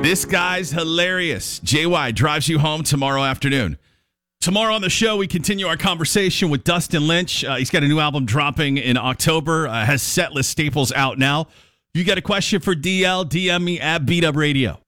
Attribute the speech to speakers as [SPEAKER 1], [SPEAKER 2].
[SPEAKER 1] This guy's hilarious. JY drives you home tomorrow afternoon. Tomorrow on the show, we continue our conversation with Dustin Lynch. He's got a new album dropping in October. Has Setlist Staples out now. You got a question for DL? DM me at Beat Up Radio.